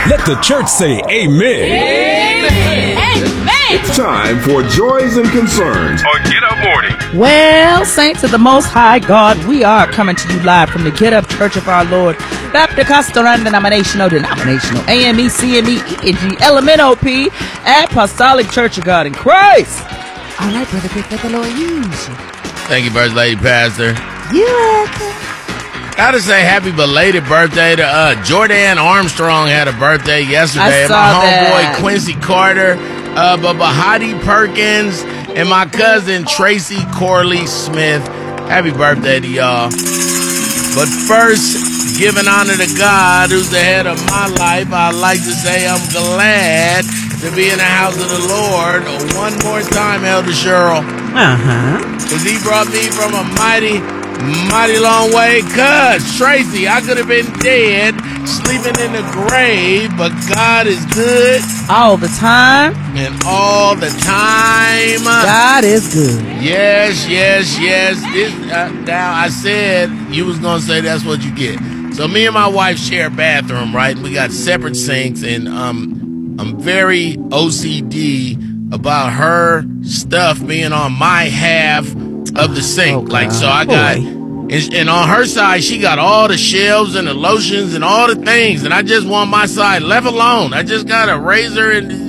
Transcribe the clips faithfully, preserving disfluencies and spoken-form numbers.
Let the church say amen. Amen. Amen. It's time for Joys and Concerns on Get Up Morning. Well, saints of the Most High God, we are coming to you live from the Get Up Church of our Lord, Baptist Costal and Denominational, Denominational, A M E, C M E, E N G, L M N O P, Apostolic Church of God in Christ. All right, Brother Griff, let the Lord use you. Thank you, First Lady Pastor. You're welcome. Gotta say happy belated birthday to uh, Jordan Armstrong had a birthday yesterday. I saw my homeboy that. Quincy Carter, uh, Bahati Perkins, and my cousin Tracy Corley Smith. Happy birthday to y'all. But first, giving honor to God, who's the head of my life, I'd like to say I'm glad to be in the house of the Lord one more time, Elder Cheryl. Uh-huh. Because he brought me from a mighty, mighty long way. Cuz, Tracy, I could have been dead, sleeping in the grave, but God is good. All the time. And all the time. God is good. Yes, yes, yes. This, uh, now, I said you was going to say that's what you get. So me and my wife share a bathroom, right? We got separate sinks, and um, I'm very O C D about her stuff being on my half of the sink. Oh, like, so I Boy. got, and, and on her side, she got all the shelves and the lotions and all the things, and I just want my side left alone. I just got a razor,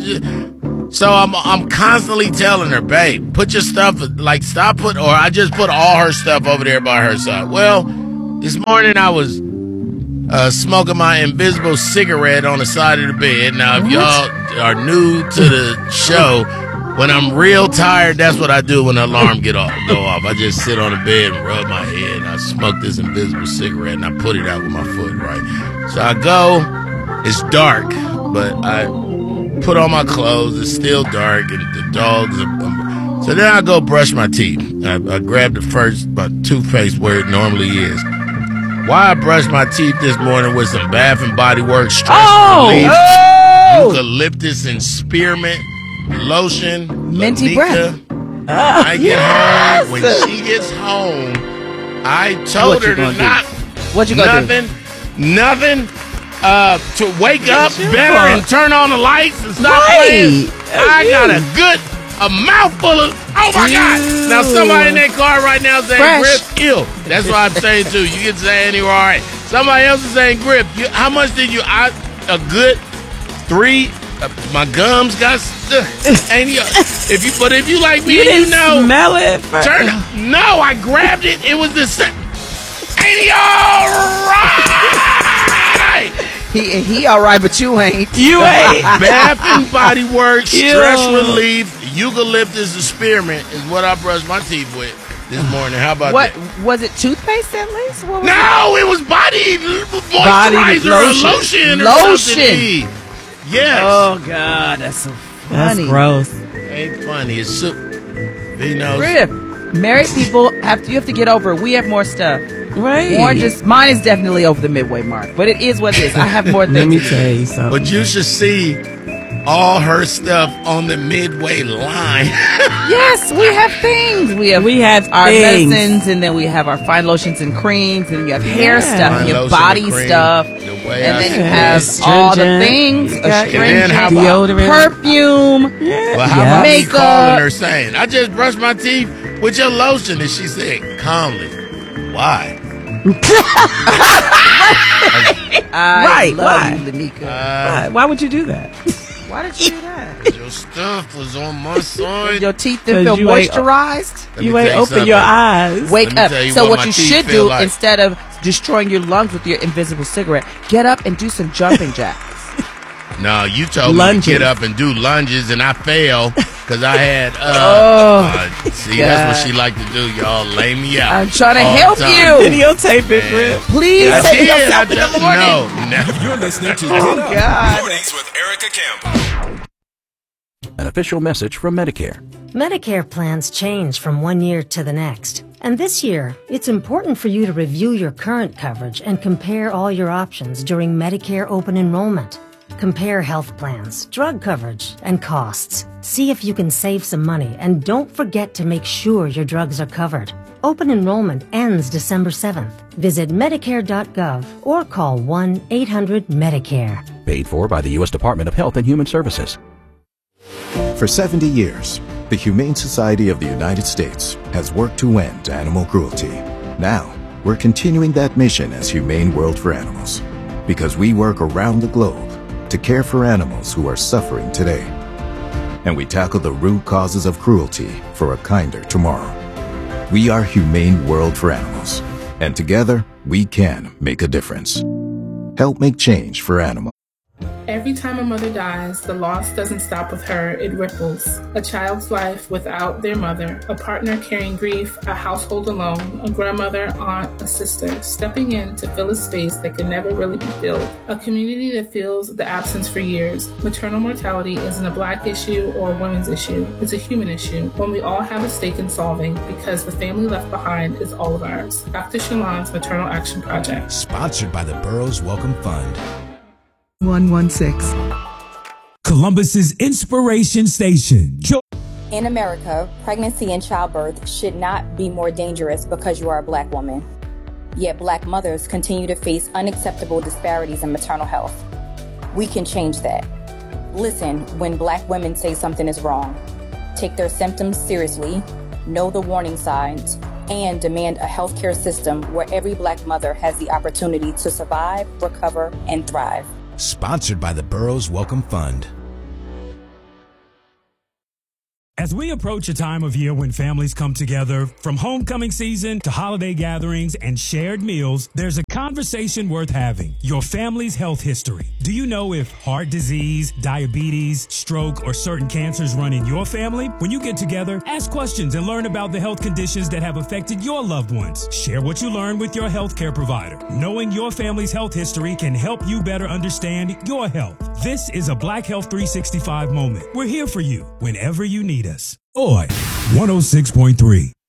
and so I'm I'm constantly telling her, babe, put your stuff, like, stop put, or I just put all her stuff over there by her side. Well, this morning I was uh, smoking my invisible cigarette on the side of the bed. Now, if y'all are new to the show, when I'm real tired, that's what I do when the alarm get off, go off. I just sit on the bed and rub my head, and I smoke this invisible cigarette, and I put it out with my foot, right? So I go, it's dark, but I put on my clothes, it's still dark, and the dogs are... Um, so then I go brush my teeth. I, I grab the first, my toothpaste where it normally is. Why I brushed my teeth this morning with some Bath and Body Works stress Oh! relief, Oh! eucalyptus and spearmint lotion, Minty Lanika. breath. I get home. When she gets home, I told What you her to gonna do? not What you gonna do? nothing, nothing. Uh, to wake up your better fault. and turn on the lights and stop Right. playing. I you. got a good, a mouthful of. Oh my God! Now somebody in that car right now saying Fresh. Grip ill. That's what I'm saying too. You can say anywhere, all right. Somebody else is saying Grip. You, how much did you? I a good three. Uh, my gums got. Uh, and you, if you, but if you like me, You and you didn't know, smell it first. turn. No, I grabbed it. It was the same. Ain't he all right? He he all right, but you ain't. You ain't. Bath and Body Works, Ew. stress relief, eucalyptus and spearmint is what I brushed my teeth with this morning. How about What that? was it? Toothpaste at least? What was No, it was body Body moisturizer lotion. or lotion or Lotion. something. Yes. Oh God, that's so That's funny. gross. Ain't funny. It's soup. He knows. Griff, married people have to, you have to get over it. We have more stuff. Right. Warren just mine is definitely over the midway mark, but it is what it is. I have more Let things. me to do. tell you something. But you should see all her stuff on the midway line. Yes, we have things. We have We have our things. medicines, and then we have our fine lotions and creams, and you have hair Yeah. stuff, Fine and you have lotion body and cream, stuff, the way and I then you say it. have all the Astringent. things, You got- And then how astringent, about- Deodorant. perfume. Yeah. Well, how Yes. about me Makeup. calling her saying, I just brushed my teeth with your lotion? And she said, calmly, why? I Right, love why? you, Lanika. Why, why would you do that? Why did you do that? Your stuff was on my side. Your teeth didn't feel 'Cause you ain't- moisturized. Let me You ain't tell open your something. eyes. Wake Let me up. tell you So what what my you teeth should feel do, like. instead of destroying your lungs with your invisible cigarette, get up and do some jumping jacks. No, you told Lunges. me to get up and do lunges, and I failed because I had. Uh, Oh, uh, see, that's what she like to do, y'all. Lay me out. I'm trying to all the help time. you. Videotape it, Grip. Please I take did. I yourself in the just, morning. no, no. You're listening to Oh, Get Up God. Mornings with Erica Campbell. An official message from Medicare. Medicare plans change from one year to the next. And this year, it's important for you to review your current coverage and compare all your options during Medicare open enrollment. Compare health plans, drug coverage, and costs. See if you can save some money, and don't forget to make sure your drugs are covered. Open enrollment ends December seventh. Visit Medicare dot gov or call one eight hundred Medicare. Paid for by the U S Department of Health and Human Services. For seventy years, the Humane Society of the United States has worked to end animal cruelty. Now, we're continuing that mission as Humane World for Animals, because we work around the globe to care for animals who are suffering today. And we tackle the root causes of cruelty for a kinder tomorrow. We are Humane World for Animals, and together we can make a difference. Help make change for animals. Every time a mother dies, the loss doesn't stop with her, it ripples. A child's life without their mother, a partner carrying grief, a household alone, a grandmother, aunt, a sister, stepping in to fill a space that can never really be filled. A community that feels the absence for years. Maternal mortality isn't a Black issue or a women's issue. It's a human issue, one we all have a stake in solving because the family left behind is all of ours. Doctor Shalon's Maternal Action Project. Sponsored by the Burroughs Welcome Fund. one one six. Columbus's Inspiration Station. In America, pregnancy and childbirth should not be more dangerous because you are a Black woman. Yet Black mothers continue to face unacceptable disparities in maternal health. We can change that. Listen when Black women say something is wrong. Take their symptoms seriously, know the warning signs, and demand a healthcare system where every Black mother has the opportunity to survive, recover, and thrive. Sponsored by the Burroughs Welcome Fund. As we approach a time of year when families come together, from homecoming season to holiday gatherings and shared meals, there's a conversation worth having. Your family's health history. Do you know if heart disease, diabetes, stroke, or certain cancers run in your family? When you get together, ask questions and learn about the health conditions that have affected your loved ones. Share what you learn with your healthcare provider. Knowing your family's health history can help you better understand your health. This is a Black Health three sixty-five moment. We're here for you whenever you need us. Oi, one oh six point three.